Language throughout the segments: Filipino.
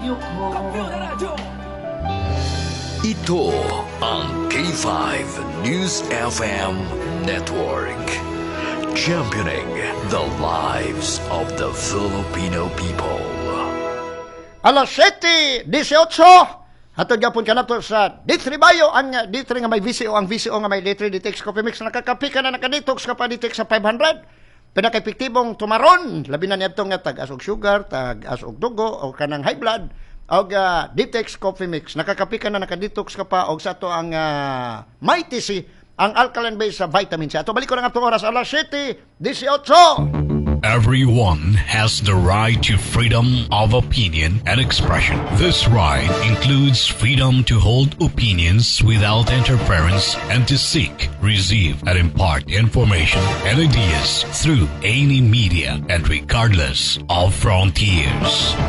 Ito ang K5 News FM Network. Championing the lives of the Filipino people. Alas 7:18. Hatod gapon kanato sa D3 Bayo ang D3 nga may VCO, ang VCO nga may D3 Ditex Coffee Mix nakakapi ka na nakadetox ka pa Ditex sa 500. Pinaka-epektibong tumaron labi na niyadto nga tag-asog sugar, tag-asog dugo o kanang high blood og Ditex Coffee Mix nakakapi ka na nakadetox ka pa og sa to ang Mighty C, ang alkaline base sa vitamin C. Ato balik ko na nga itong oras alas 7:18. Everyone has the right to freedom of opinion and expression. This right includes freedom to hold opinions without interference and to seek, receive, and impart information and ideas through any media and regardless of frontiers.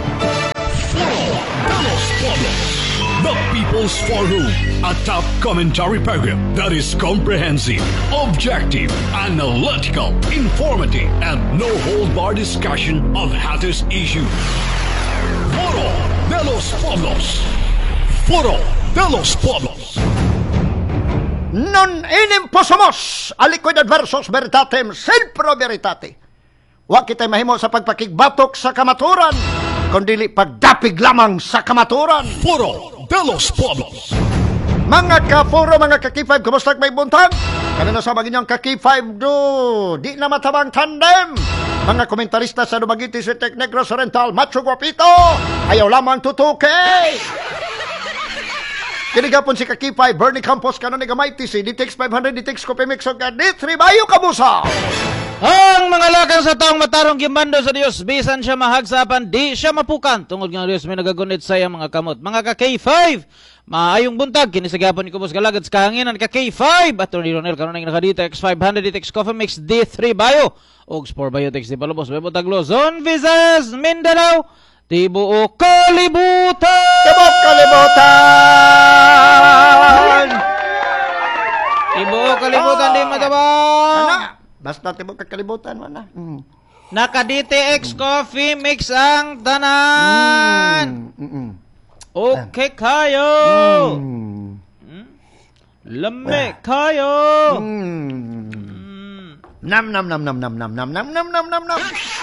The People's Forum, a top commentary program that is comprehensive, objective, analytical, informative, and no-hold-bar discussion of hottest issues. Foro de los Pueblos. Foro de los Pueblos. Non enim posamos, aliquid adversus veritatem, sempre veritate. Wa kita'y mahimo sa pagpakigbatok sa kamaturan, kundi pagdapig lamang sa kamaturan. Foro de los Pueblos. Mga kapuro, mga kaki-5, kumusta may buntag? Kami na sa maginyong kaki-5 do, di na matabang tandem. Mga komentarista sa Dumaguete City, Negros Oriental, Macho Guapito, ayaw lamang tutuki. Kinigapon si kaki-5, Bernie Campos, kanon ni Gamighty si Ditex 500, Ditex Coffee Mix, o D3 Bayo Kabusa. Ang mga lakang sa taong matarong gimando sa Dios, bisan siya mahagsapan, di siya mapukan. Tungod nga Dios, may nagagunit sa iyang mga kamot. Mga ka-K5, maayong buntag, kinisagapon ni Kubos Galagad sa kahanginan, ka-K5, at Tony Ronel, karoon nga Ditex 500, Ditex Coffee Mix, D3 Bayo, og Sport Biotex, di Palubos, may buntag Luzon, Visayas, Mindanao, Tibuok, Kalibutan! Tibuok, Kalibutan! Tibuok, Kalibutan, di matabang! Ano? Basta tibok kakalibutan mo na. Naka-DTX Coffee Mix ang tanan. Okay kayo. Lame kayo. Nam nam nam nam nam nam nam nam nam nam nam nam.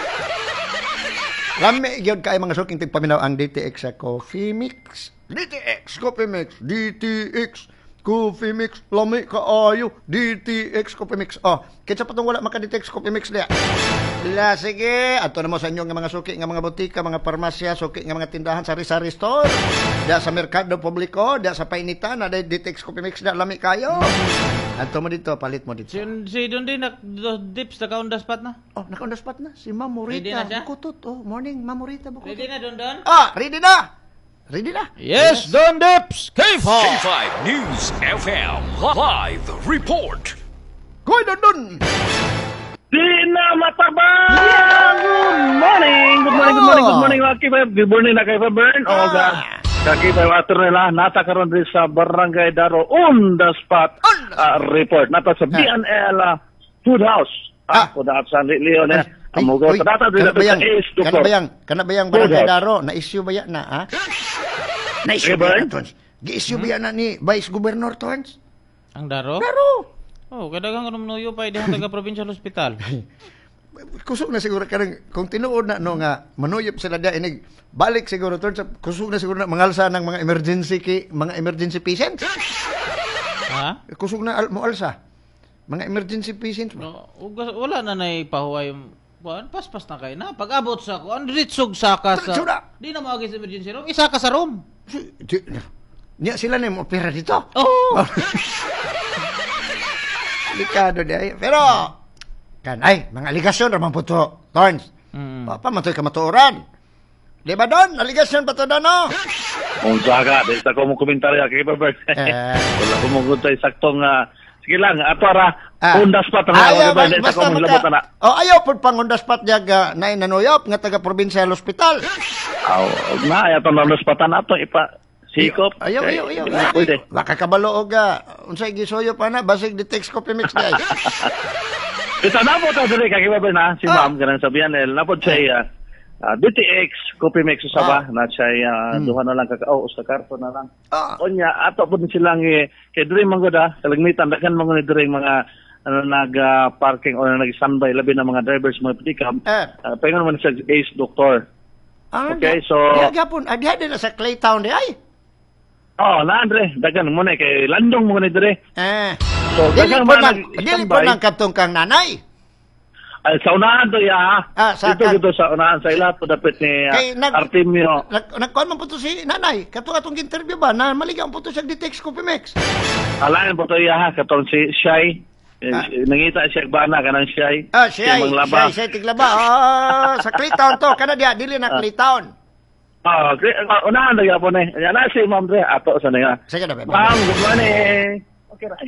Lame gyud kay mga suking tigpaminaw ang DTX sa Coffee Mix. DTX Coffee Mix, DTX Coffee Mix, lami kaayo, DTX Coffee Mix. Oh, kitsa patong wala maka-DTX Coffee Mix diya. La, sige. Ato na mo sa inyo nga mga suki, nga mga butika, mga parmasya, suki nga mga tindahan sa sari-sari store. Diya sa Merkado Publiko, diya sa Painitan, na DTX Coffee Mix diya, lami kayo. Ato mo dito, palit mo dito. Si doon din, dips, naka-on-the-spot na? Oh, naka-on-the-spot na. Si Ma'am Ready na Morita. siya? Bukutot. Oh, morning, Ma'am Morita. Bukutot. Ready na doon? Ah, ready na. Ready na? Yes, Don Dips! K5! K5 News FM Live Report. Koy dun! Di na matabang! Good morning! Mga K5. Good morning na K5 Bern. O K5 ator nila, nata karon rin sa Barangay Daro on the spot report. Nata sa BNL Food House. Food House sa Leon. Amugaw sa data rin natin sa Ace Doctor. Kanabayang Barangay Daro, na-issue ba yan na, ha? Na-issue ba yan, Tons? Gi-issue ba yan na ni Vice Governor, Tons? Ang Daro? Daro! Oh, kadagang nuyo pa, idihang taga-provincial hospital. Kusog na siguro kung tinuod na no nga manuyop sila da inig balik siguro Tons, kusog na siguro na mangalsa ng mga emergency patients. Ha? Kusog na moalsa. Mga emergency patients. No, wala na naipahuway yung paspas na kayo na. Pag-abot sa ako, ang ritsog saka sa... Di na maagay sa emergency room. Isa ka sa room. Niya sila na yung opera dito. Oo. Delikado di. Pero, mga aligasyon naman po to, Torns. Papa, matoy ka matuoran. Di ba doon? Aligasyon pa to doon, no? Kung saka, dahil sa kumong komentarya, K5 Bern. Wala kumong guntay saktong... Sige lang, ato undas pat na ayaw pud pang undas pat diag nay nanuyop nga taga provincial hospital. Na ato undas patan ato ipa sikop. Ayaw. Waka kabalo og unsay gisuyo pa na basig Ditex Coffee Mix day. Ito na po ta dili kay Bern na si ma'am kanang sabihan el na po siya DTX Coffee Mix sa ba na siya duha na lang usa karton na lang. Onya ato pud silang kay diri man gud kalagmitan daghan man gud diri mga nag-parking o nag-standby labi na mga drivers mga pedicab. Paingon man siya Ace Doctor. Okay, so gapon adiha din sa Claytown di ay. Na Andre, daghan mo na kay landong mo na dire. So Dili daghan po man nang katong kang nanay. sa unahan to dito sa unahan sa ila to dapat ni Artemio. Nagkuhan man po to si nanay. Katong interview ba na maligaw po to sa DTX Coffee Mix. Alayan po to katong si Shai. Nangita siya bana kanang Shai. Shai tiglaba. Sa Claytown to kana dia dili na Claytown. Unahan lagi po na. Yan na si Ma'am Dre ato sa nga. Sige na ba. Ma'am, good morning. Okay ra.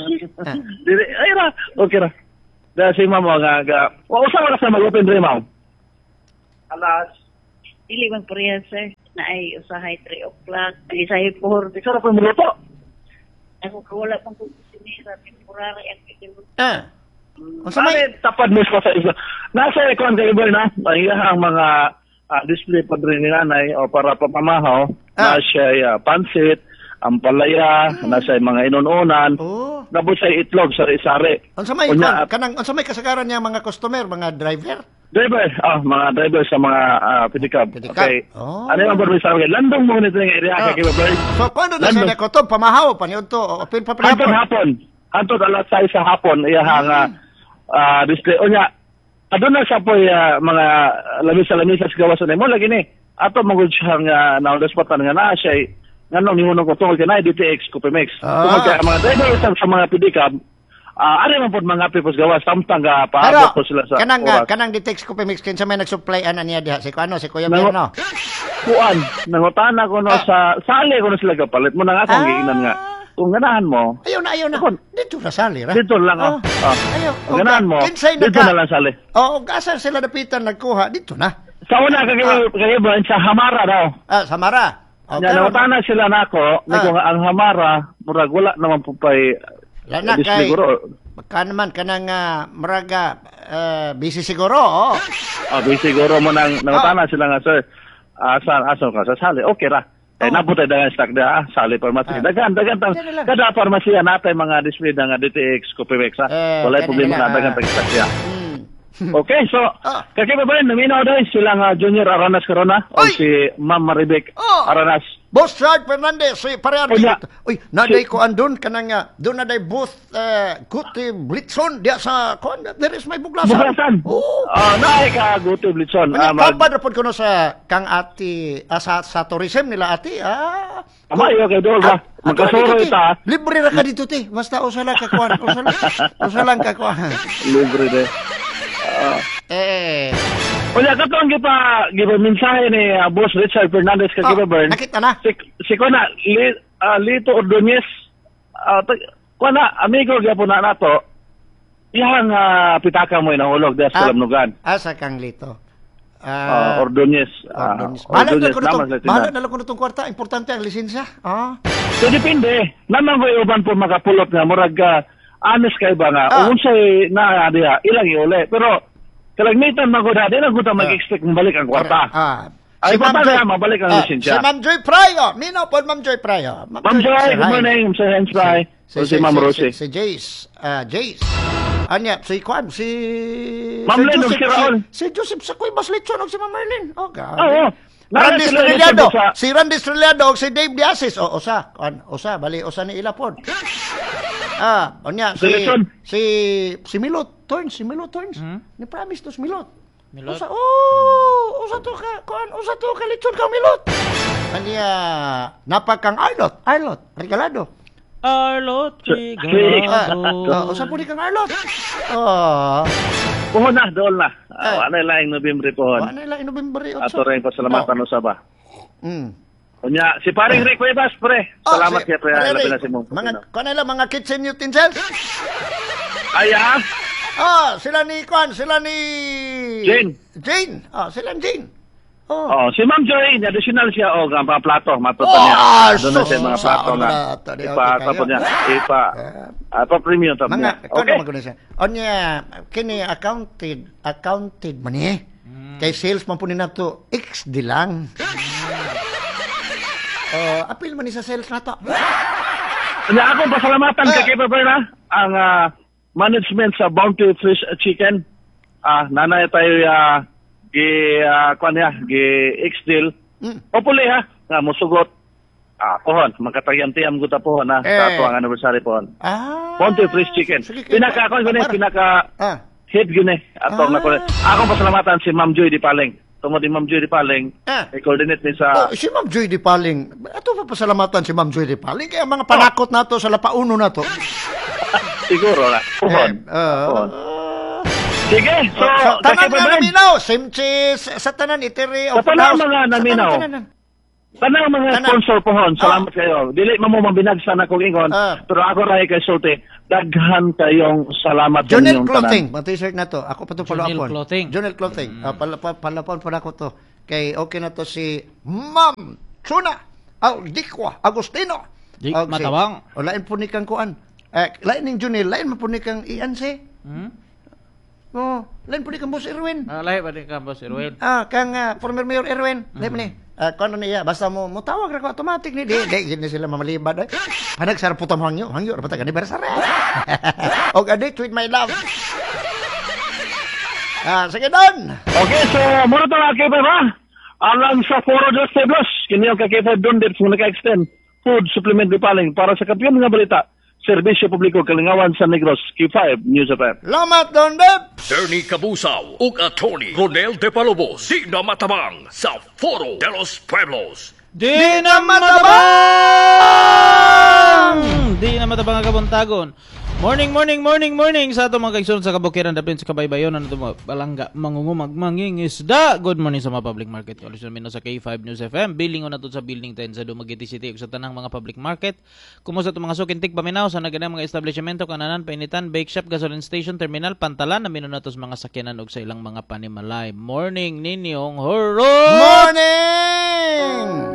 Ay ra. Okay ra. Dahil si Ma'am nga usa oras na mag-open Dre, Ma'am? Alas. Dili man pariyan, sir. Na ay usahay 3 o'clock. Usahay 4. Isa na po yung minuto. Ako kawala pang kusinira. Temporary ang kikimuto. Tapad mismo sa isa. Nasa ikon kayo ba na? Ang mga display pa rin ni nanay o para papamahaw. Nasa pansit, ampalaya, nasa mga inununan. Nabot sa itlog, sari-sari. Ang samay kasagaran niya mga customer, mga driver? Driver, mga driver sa mga pedicab. Okay. Ano yung barbi sa akin? Landong mo nito yung area kay Babay. So, kung na sa ko to, pamahaw, paniyon to, open pa hapon. Hantod alas 6 sa hapon, iyahang display. O niya, adun na siya po mga lamisa-lamisa sa gawasan mo, lagi ni. Ato magod siyang naundaspatan nga na siya, nganong nimunong ko tungkol ka na, DTX Coffee Mix. Tungkol ka mga driver sa mga pedicab, ari man po mga pipos gawas, samtang paabot po sila sa oras. Kanang DTX Coffee Mix, kinsa may nag-supply niya diha, si Kuya Berno? Nangutana ko sa sali ko na sila kapalit mo na nga akong giinan nga. Kung ganahan mo. Ayaw na. Dito na sali, ra? Dito lang, Ayaw. Kung ganahan mo, dito na lang sali. Asan sila napitan nagkuha? Dito na. Sa una, kagibran, sa Hamara daw. Sa Hamara? Nangutana sila na ako, ang Hamara, murag wala naman po pa'y display siguro. Baka naman kanang maraga busy siguro. Busy siguro mo nangutana sila nga, sir. Asan ka sa sali? Okay ra. Nabutay dagan stock da sali pharmacy. Dagan kada pharmacy natay mga display nga DTX Coffee Mix. Wala problema na dagan stock siya. Okay, so kakiba ba naminaw daw sila nga Junior Aranas Corona o si Ma'am Maribek Aranas. Boss Rod Fernandez, pareha dito. Naday ko andun kanang doon na day booth Guti Blitzon dia sa there is my buglasan. Naay ka Guti Blitzon. Kapad rapod ko no sa kang ati sa tourism nila ati. Amayo kay dol ba? Magkasuro ita. Libre ra ka dito ti. Basta usa lang ka kuan. Usa lang ka kuan. Libre de. Wala ka itong giba mensahe ni Boss Richard Fernandez ka Bern. Nakita na? Si Kuna, Lito Ordonez, Kuna, amigo gyapon na nato, iyang pitaka mo inahulog dahil sa Lamnugan. Asa kang Lito? Ordonez. Bahala na lang ko itong kwarta. Importante ang lisensya. So, depende. Naman ko iuban po makapulot nga, murag honest kayo ba nga, unsay na diha, ilang iuli. Pero, kalagmitan magod di na guta mag-expect mabalik ang kwarta. Ay, paano mabalik ang lisensya? Si Ma'am Joy Pryor. Minaw po, Ma'am Joy Pryor. Ma'am Joy, good morning. Si Hens Fry. Si Ma'am Rosie. Si Jace. Anya, si Kwan, si... Ma'am Len, si Raul. Si Joseph Sakoy Baslitson, si Ma'am Merlin. Randy Estrellado. Si Randy Estrellado, si Dave Diasis. Usa, bali, usa ni Ilapod. Onya, si Milot Torns, ni promise to si Milot. Usa to ka lechon ka Milot. Anya, napakang Arlot, Regalado. Usa po ni kang Arlot. Puhon na, doon na. Ano lang November pohon. Ano lang November 8. Ato rin pasalamatan sa ba. Kunya, si paring Rick Cuevas, pre. Salamat kaya, pre. Labi na si Mong. Mga kitchen utensils? Sila ni Jane. Sila ni Jane. Si Ma'am Joy, additional siya, ang mga plato, matuto niya. Doon na siya mga plato nga. Ipa-tapon niya. Ipa-premium tapon niya. Okay. Onya, kini accounted man Kay sales man po ni nato, XD lang. Apil man ni sa sales nato. Kanya akong pasalamatan kay Berna, ang management sa Bounty Fish Chicken. Nanay tayo gi X-deal. Hopefully ha, nga musugot. Pohon, magkatagyantiyam ko ta pohon sa ato ang anniversary pohon. Bounty Fish Chicken. Pinaka hit gini atong akong pasalamatan si Ma'am Joy Di Paling. Tungod ni Ma'am Joy Di Paling, i-coordinate ni sa si Ma'am Joy Di Paling. Ato pa pasalamatan si Ma'am Joy Di Paling kaya mga panakot nato sa lapauno nato. Siguro na. Pohon. Sige, so tanan nga naminaw, simchis sa tanan itiri sa tanang mga naminaw. Tanang mga sponsor pohon, salamat kayo. Dili mo mabinagsan akong ingon, pero ako ray kay sulti. Daghan kayong salamat sa Jonel inyong Clothing, tanan. mga t-shirt na to. Ako pa to follow Jonel upon. Clothing. Jonel Clothing. Palapon pa ako to. Kay okay na to si Ma'am Chuna Aldicua Agustino. Di matabang. O lain po ni kang kuan. Lain ning Jonel, lain man po ni kang Ianse. Lain po ni kang Boss Erwin. Lahi ba di ka, Boss Erwin? Kang former Mayor Erwin. Lain ni. Kung ano niya, basta mo tawag na ko automatic ni. Di, gini sila mamalibad. Hanag sarap putam hangyo. Hangyo, rapat ka ni Bersare. O gadi, tweet my love. Sige doon. Okay, so muna ito nga kay ba? Alang sa Foro de los Pueblos, kiniyong kakipad doon din kung naka-extend food supplement Di Paling para sa kampiyon nga balita. Serbisyo Publiko Kalingawan San Negros, Q5 News FM. Lamat doon, Deb. Ernie Kabusaw ug Attorney Ronel De Palobos, di na matabang sa Foro de los Pueblos. Di na matabang! Di na matabang ang kabuntagon. Morning sa ato mga kaigsoon sa kabukiran dapin sa kabaybayon ano to balangga mangungumag mangingisda. Good morning sa mga public market. Kalusun namin sa K5 News FM. Bilingon na to sa building 10 sa Dumaguete City ug sa tanang mga public market. Kumusta to mga sukintik paminaw sa naganang mga establishmento kananan painitan, bake shop, gasoline station, terminal, pantalan na na to sa mga sakyanan ug sa ilang mga panimalay. Morning ninyong hurot! Morning!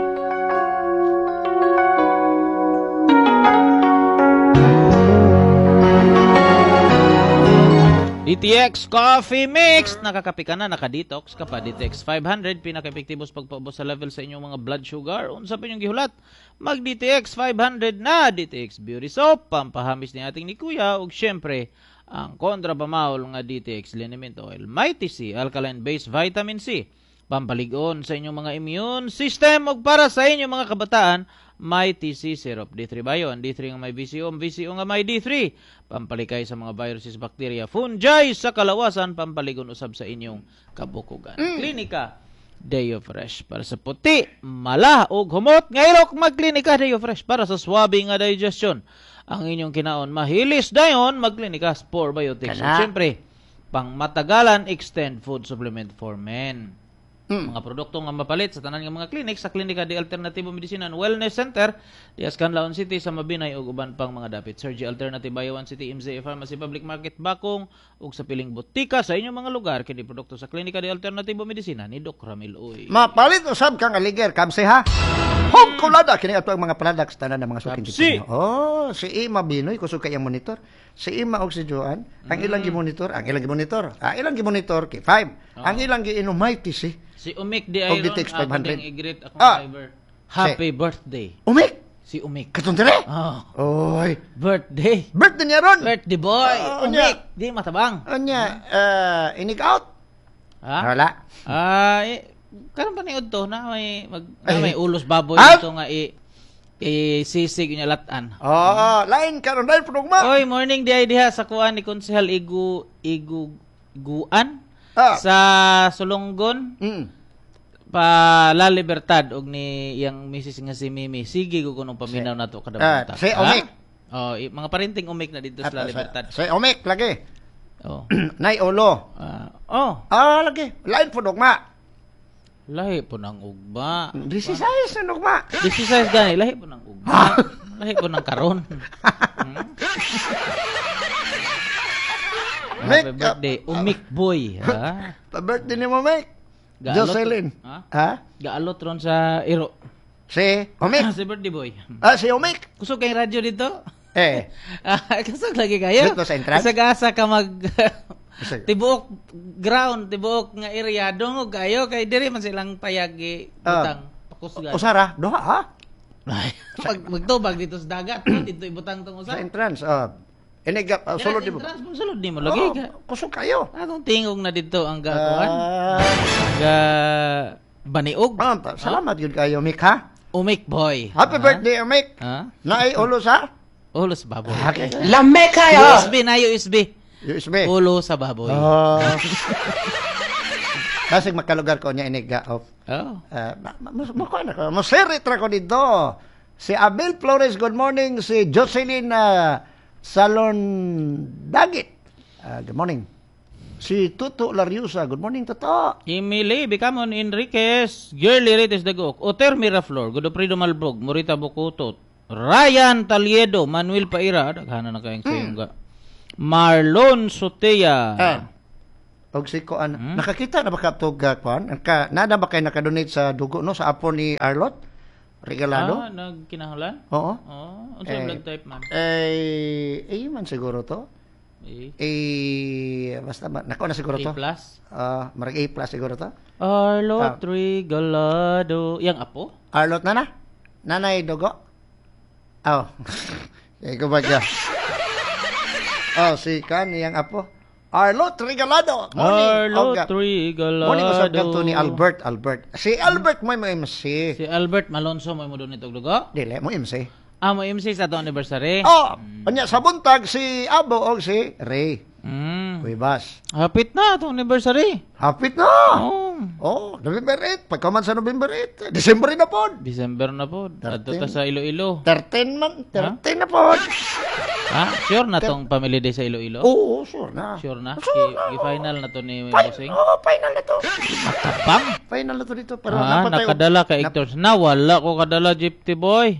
DTX Coffee Mix. Nakakapi ka na, naka-detox ka pa. DTX 500, pinaka-epektibo sa pagpaubos sa level sa inyong mga blood sugar. Unsa pa inyong gihulat? Mag-DTX 500 na. DTX Beauty Soap, pampahamis ni ating ni Kuya. Ug syempre, ang kontrapamahol nga DTX Liniment Oil. Mighty C, alkaline-based vitamin C. Pampaligon sa inyong mga immune system. Ug para sa inyong mga kabataan, Mighty C Syrup. D3 Bio, D3 nga may VCO nga may D3. Pampalikay sa mga viruses, bacteria, fungi sa kalawasan, pampaligon usab sa inyong kabukugan. Klinika Deo Fresh para sa puti, mala ug humot. Ngayrok magklinika Deo Fresh para sa swabe nga digestion. Ang inyong kinaon mahilis dayon, magklinika Spore Biotics. So, siyempre, pang matagalan extend food supplement for men. Mga produkto nga mapalit sa tanan nga mga clinic sa Klinika de Alternatibo Medicina and Wellness Center di Canlaon City sa Mabinay ug uban pang mga dapit. Surgery Alternative Bayawan City, MZA Pharmacy, Public Market Bakong ug sa piling butika sa inyong mga lugar kini produkto sa Klinika de Alternatibo Medicina ni Doc Ramil Uy. Mapalit usab kang aliger kamse ha. Home kulada kini ato ang mga products tanan ng mga suking dito. Si Ima Binoy kusog kay ang monitor. Si Ima og si Joan ang ilang gi-monitor, ang ilang gi-monitor kay 5. Ang ilang gi-inom Mighty C. Si Umik di Iron, DTX 500. i-greet akong driver. Happy birthday. Umik! Si Umik. Katong dire? Oy. Birthday. Birthday niya ron. Birthday boy. Umik. Di matabang. Anya, inig out? Ha? Wala. Karon pa niud to na may ulos baboy ito nga sisig niya latan. Lain karon dai pudugma. Oy, morning diha sa kuan ni Konsehal Guan. Sa Sulonggon pa La Libertad og ni yang misis nga si Mimi. Sige ko kunong paminaw nato kada buntag. Si Omik. Mga parinting Umik na dito sa La Libertad. Si Omik lagi. Nay Olo. Lagi. Lain po dugma. Lahi po ng ugma. 16 na dugma. 16 gani, lahi po ng ugma. Lahi po ng karon. Happy birthday, Umik Boy. Pa-birthday ni mo, Mike. Jocelyn. Gaalot ron sa Iro. Si Umik. Si birthday boy. Si Umik. Kusog kay radyo dito? Eh. Kusog lagi kayo. Dito sa entrance? Asa ka Sige. tibuok ground, tibuok nga area dungog kayo kay diri man silang payagi butang pakusgan. Usara, doha ha? Ay, pag magtubag dito sa dagat, dito ibutang tong Sa usa. entrance, sulod di mo. Sulod di mo lagi ka. Kusog kayo. Atong tingog na dito ang gakuan. Ah, Ga baniog. salamat yun kayo, Mick, ha? Umik boy. Happy birthday, Mick. Ha? Naay ulo sa? Ulo sa baboy. Okay. USB na USB. USB. Ulo sa baboy. Kasi makalugar ko niya iniga of. Oh. Makuha na ko. Masirit ra ko dito. Si Abel Flores, good morning. Si Jocelyn Salon Dagit. Good morning. Si Tuto Lariusa, good morning, Tuto. Emily Bicamon Enriquez, Girly Rites Dagok, Oter Miraflor, Godoprido Malbrog, Morita Bukutot, Ryan Taliedo, Manuel Paira, daghana na kayong sayong ga. Marlon Sotea. Og si Kuan, nakakita na ba ka tog Kuan? Nada ba kayo nakadonate sa dugo no sa apo ni Arlot? Regalado? Nagkinahulan? Oo. Unsa blood type man? Man siguro to. Basta nako na siguro to. A+. Marag A+ siguro to. Arlot Regalado. Yang apo? Arlot na? Nanay dugo? Oh. Ikaw ba dyan? Si Kan, yang apo. Arlot Regalado. Arlot Regalado. Morning usap to ni Albert. Si Albert mo MC. Si Albert Malonzo mo doon itong dugo? Dili, mo MC. Mo MC sa itong anniversary? Anya sa buntag si Abo o si Ray. Kuibas. Hapit na itong anniversary. Hapit na. November 8. Pagkaman sa November 8. December na po. December na po. Adto ta sa Iloilo. 13 na po. Sure na tong family day sa Iloilo? Oo, sure na. Sure na? I-final na to ni Bossing? Final na to. Matabang? Final na to dito. Pero nakadala ka Hector. Wala ko kadala, Gypty Boy.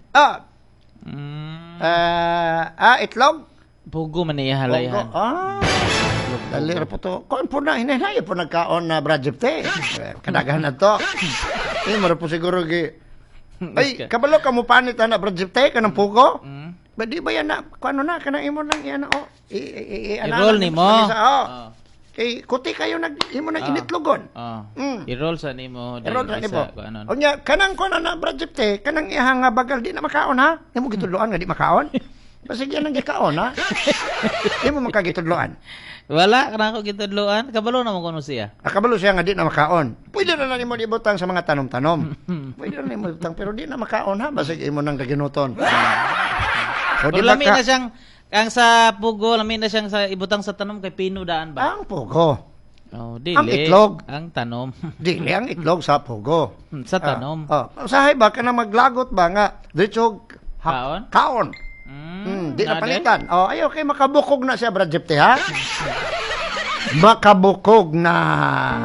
Itlog? Pugo man niya halayan. Dali ra po to. Kuan po na, hinahinayo po nagkaon na Brad Gypty. Kadagahan na to. Mara po siguro ay, kabalo ka mo panit na Brad Gypty, kanang pugo? Ba di ba yan na, kung ano na, kanang imo lang yan, i-roll ni mo. Kuti kayo imo nang initlogon. I-roll sa nimo. I-roll sa nimo. Onya, kanang kung ano na, Brad Gypty, kanang ihang nga bagal, di na makaon ha? Di mo gitudloan nga di makaon? Basig yan ang gikaon ha? Di mo makagitudloan. Wala, kanang ko gitudloan. Kabalo naman kuno siya. Kabalo siya nga di na makaon. Pwede na lang imo ibutang sa mga tanom-tanom. Pwede na imo ibutang, pero di na makaon ha? Basig imo nang gaginuton. Pero lami na siyang, ang sa pugo, lami na siyang sa ibutang sa tanom kay Pino daan ba? Ang pugo. Dili. Ang itlog. Ang tanom. Dili, ang itlog sa pugo. Sa tanom. Usahay ba ka na maglagot ba nga? Dito, kaon? Kaon. Di na palitan. Ayaw kay makabukog na siya, Brad Gypty, ha? Makabukog na.